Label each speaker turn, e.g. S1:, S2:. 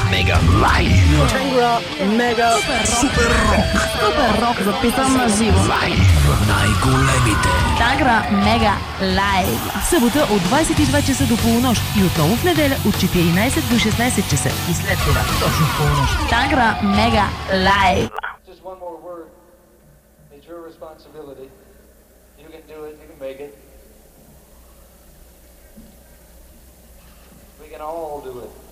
S1: Mega Live.
S2: Tangra Mega
S1: Super Rock.
S3: Супер рок записан на живо.
S1: Live. Най-големите.
S3: Тангра Мега Лайв. В събота от 22 часа до полунощ и отново в неделя от 14 до 16 часа. И след това точно в полунощ. Тангра Мега Лайв.
S4: Just one more word. It's your responsibility. You can do it. You can make it. We can all do it.